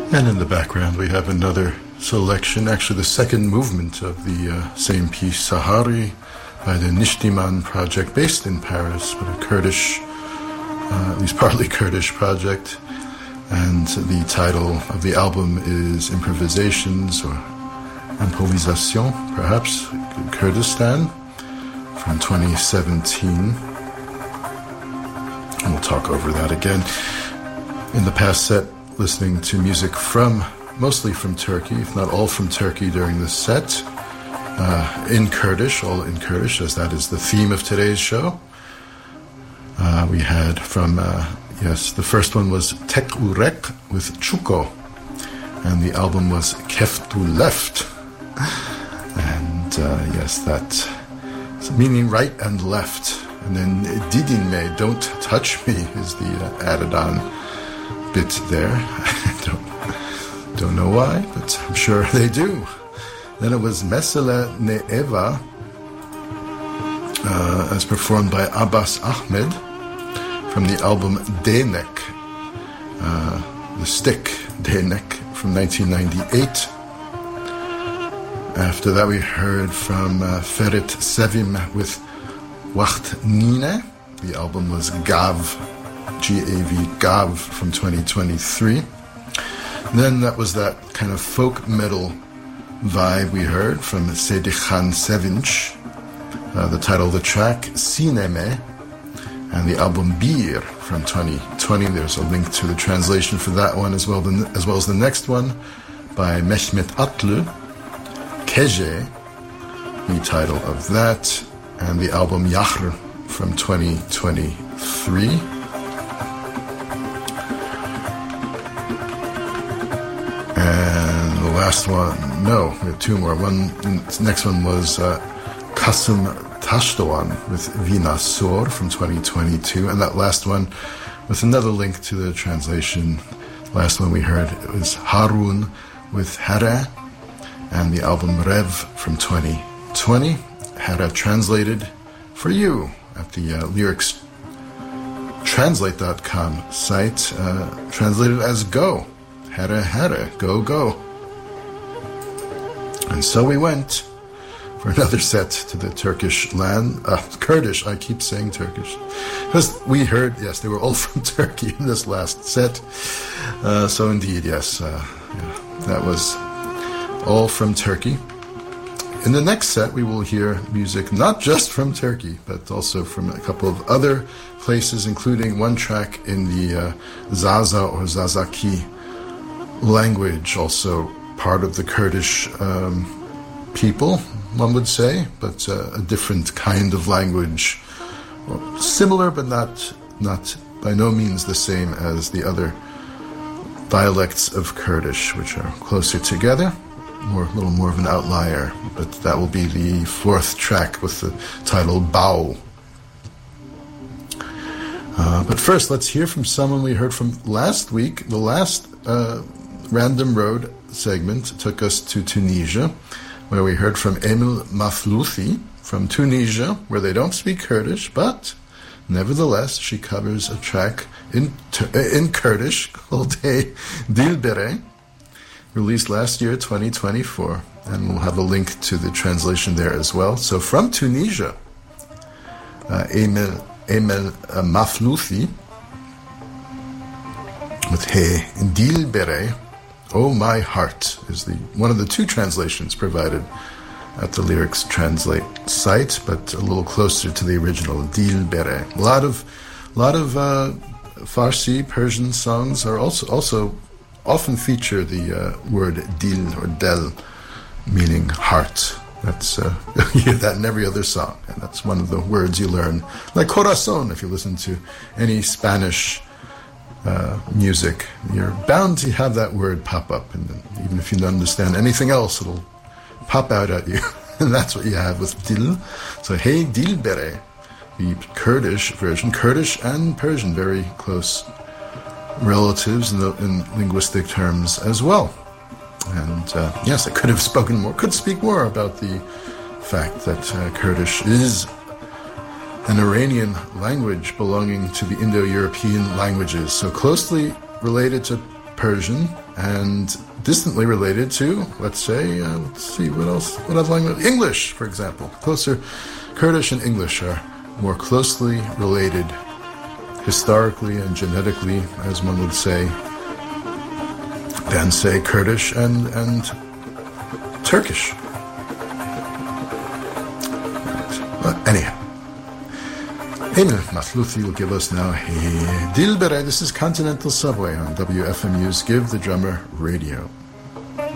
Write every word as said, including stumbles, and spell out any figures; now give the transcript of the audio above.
And in the background we have another selection, actually the second movement of the uh, same piece, Sahari, by the Nishtiman project, based in Paris, but a Kurdish, uh, at least partly Kurdish project. And the title of the album is Improvisations, or Improvisation, perhaps, Kurdistan, from twenty seventeen. And we'll talk over that again. In the past set, listening to music from, mostly from Turkey, if not all from Turkey during this set, uh, in Kurdish, all in Kurdish, as that is the theme of today's show. Uh, we had from, uh, yes, the first one was Tek Urek with Chuko, and the album was Keftu Left. And uh, yes, that meaning right and left. And then Didinme, don't touch me, is the uh, added on bit there. I don't, don't know why, but I'm sure they do. Then it was Mesela Ne'eva, uh, as performed by Abbas Ahmed from the album Denek, uh, the stick Denek from nineteen ninety-eight. After that we heard from uh, Ferit Sevim with Wacht Nine. The album was Gav, G A V, Gav, from twenty twenty-three. Then that was that kind of folk metal vibe we heard from Sedikhan Sevinch. Uh, the title of the track, Sineme, and the album Bir from twenty twenty. There's a link to the translation for that one as well, as well as the next one by Mehmet Atlı, Keje, the title of that, and the album Yahr from twenty twenty-three. And the last one, no, we have two more. One, the next one was uh, Kasım Taşdoğan with Vina Sor from twenty twenty-two. And that last one, with another link to the translation, last one we heard, it was Harun with Hera, and the album Rev from twenty twenty. Hera translated for you at the uh, lyrics translate dot com site, uh, translated as go. Hera, Hera, go, go. And so we went for another set to the Turkish land, uh, Kurdish, I keep saying Turkish, because we heard, yes, they were all from Turkey in this last set. Uh, so indeed, yes, uh, yeah, that was all from Turkey. In the next set, we will hear music not just from Turkey, but also from a couple of other places, including one track in the uh, Zaza or Zazaki language, also part of the Kurdish um, people, one would say, but uh, a different kind of language. Well, similar, but not, not by no means the same as the other dialects of Kurdish, which are closer together. More, a little more of an outlier, but that will be the fourth track with the title Bao. Uh, but first, let's hear from someone we heard from last week. The last uh, Random Road segment took us to Tunisia, where we heard from Emil Maflouthi from Tunisia, where they don't speak Kurdish, but nevertheless, she covers a track in, in Kurdish called Hey Dilbere, released last year, twenty twenty-four, and we'll have a link to the translation there as well. So from Tunisia, uh, Emil, Emil uh, Maflouthi with Hey Dilbere, Oh My Heart, is the one of the two translations provided at the Lyrics Translate site, but a little closer to the original, Dilbere. A lot of, lot of uh, Farsi, Persian songs are also also often feature the uh, word dil or del, meaning heart. That's uh, you hear that in every other song, and that's one of the words you learn. Like corazón, if you listen to any Spanish uh, music, you're bound to have that word pop up, and even if you don't understand anything else, it'll pop out at you. And that's what you have with dil. So hey dilbere, the Kurdish version, Kurdish and Persian, very close relatives in, the, in linguistic terms as well. And uh, yes, I could have spoken more, could speak more about the fact that uh, Kurdish is an Iranian language belonging to the Indo-European languages, so closely related to Persian and distantly related to, let's say, uh, let's see, what else? What other language? English, for example. Closer, Kurdish and English are more closely related historically and genetically, as one would say, than, say, Kurdish and, and Turkish. But anyhow, Emil Makhloufi will give us now Dil Bereh. This is Continental Subway on W F M U's Give the Drummer Radio.